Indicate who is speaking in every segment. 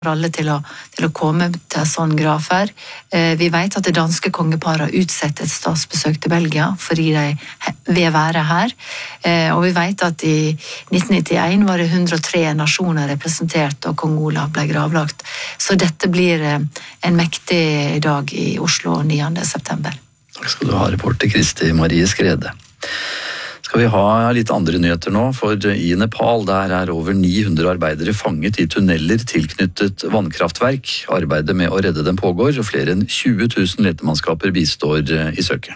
Speaker 1: alle til å komme til sånn graf her. Vi vet at det danske kongeparet har utsett et statsbesøk til Belgia fordi de vil være her. Og vi vet at i 1991 var det 103 nasjoner representert og kong Olav ble gravlagt. Så dette blir en mektig dag i Oslo 9. september.
Speaker 2: Takk skal du ha, reporter Kristi Marie Skrede. Skal vi ha litt andre nyheter nå, for i Nepal der er over 900 arbeidere fanget i tunneler tilknyttet vannkraftverk. Arbeidet med å redde dem pågår, og flere enn 20 000 letemannskaper bistår i søket.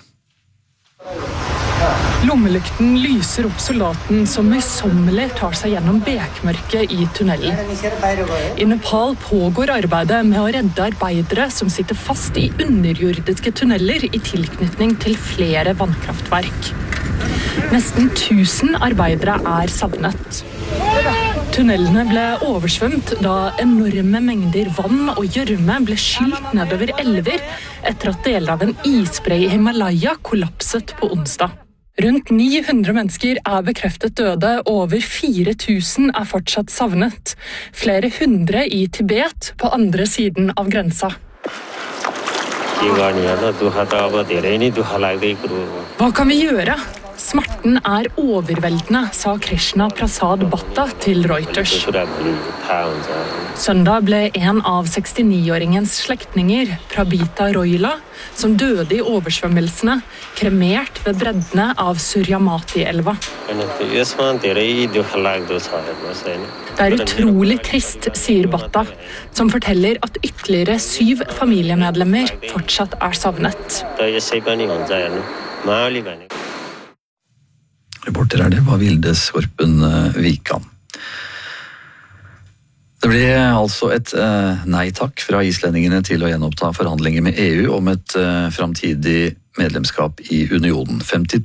Speaker 3: Lommelykten lyser opp soldaten som møysommelig tar seg gjennom bekmørket i tunnelen. I Nepal pågår arbeidet med å redde arbeidere som sitter fast i underjordiske tunneler i tilknytning til flere vannkraftverk. Nesten 1000 arbeidere er savnet. Tunnelene ble oversvømt da enorme mengder vann og gjørme ble skylt nedover elver etter at deler av en isbre i Himalaya kollapset på onsdag. Rundt 900 mennesker er bekreftet døde, og over 4000 er fortsatt savnet. Flere hundre i Tibet på andre siden av grensa. Hva kan vi gjøre? Smerten er overveldende, sa Krishna Prasad Batta til Reuters. Søndag ble en av 69-åringens slektninger, Prabita Roila, som døde i oversvømmelsene, kremert ved breddene av Suryamati-elva. Det er utrolig trist, sier Batta, som forteller at ytterligere 7 familiemedlemmer fortsatt er savnet.
Speaker 2: Reporter det var Vilde Skorpen Vikan. Det ble altså et nei takk fra islendingene til å gjenoppta forhandlinger med EU om et framtidig medlemskap i unionen.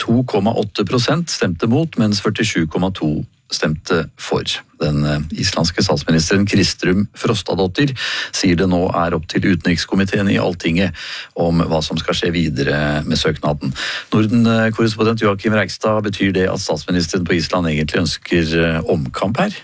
Speaker 2: 52,8% stemte mot, mens 47,2% stemte for. Den islandske statsministeren Kristrún Frostadóttir sier det nå er opp til utenrikskomiteen i Alltinget om hva som skal skje videre med søknaden. Norden-korrespondent Joakim Reigstad, betyr det at statsministeren på Island egentlig ønsker omkamp her?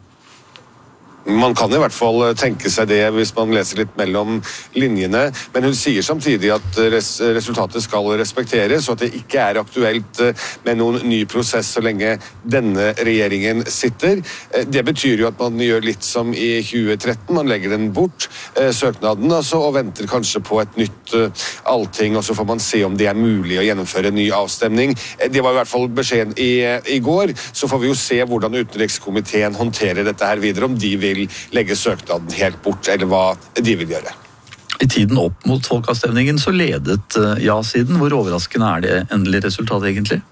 Speaker 4: Man kan i hvert fall tenke seg det hvis man leser litt mellom linjene, men hun sier samtidig at resultatet skal respekteres, og at det ikke er aktuelt med noen ny prosess så lenge denne regjeringen sitter. Det betyr jo at man gjør litt som i 2013, man legger den bort, søknaden, altså, og venter kanskje på et nytt allting, og så får man se om det er mulig å gjennomføre en ny avstemning. Det var i hvert fall beskjeden i går, så får vi jo se hvordan utenrikskomiteen håndterer dette her videre, om de vil legge søknaden helt bort, eller hva de vil gjøre.
Speaker 2: I tiden opp mot folkeavstemningen så ledet ja-siden. Hvor overraskende er det endelige resultatet egentlig?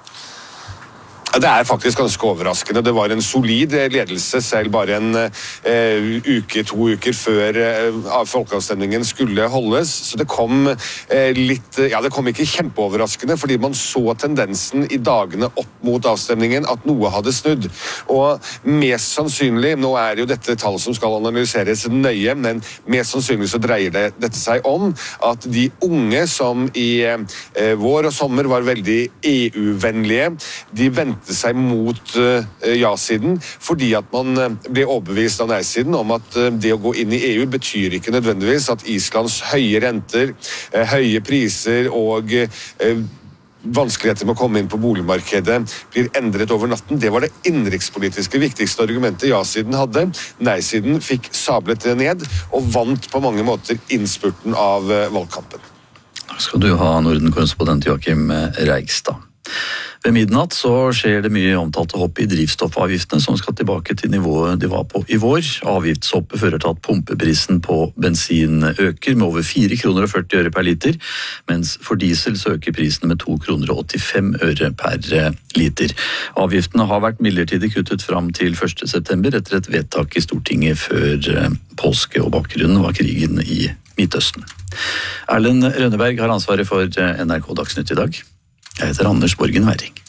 Speaker 4: Det er faktisk ganske overraskende. Det var en solid ledelse selv bare en to uker før folkeavstemningen skulle holdes. Så det kom det kom ikke kjempeoverraskende, fordi man så tendensen i dagene opp mot avstemningen at noe hadde snudd. Og mest sannsynlig, nå er jo dette tallet som skal analyseres nøye, men mest sannsynlig så dreier dette seg om at de unge som i vår og sommer var veldig EU-vennlige, de ventet seg mot ja-siden, fordi at man ble overbevist av nei-siden om at det å gå inn i EU betyr ikke nødvendigvis at Islands høye renter, høye priser og vanskeligheter med å komme inn på boligmarkedet blir endret over natten. Det var det innenrikspolitiske viktigste argumentet ja-siden hadde. Nei-siden fikk sablet det ned og vant på mange måter innspurten av valgkampen.
Speaker 2: Takk skal du ha, Norden-korrespondent Joakim Reigstad. Ved midnatt så skjer det mye omtalte hopp i drivstoffavgiftene som skal tilbake til nivået de var på i vår. Avgiftshoppet fører til at pumpeprisen på bensin øker med over 4,40 kroner per liter, mens for diesel så øker prisen med 2,85 kroner per liter. Avgiftene har vært midlertidig kuttet fram til 1. september etter et vedtak i Stortinget før påske, og bakgrunnen var krigen i Midtøsten. Erlend Rønneberg har ansvaret for NRK Dagsnytt i dag. Jeg heter Anders Borgen Werring.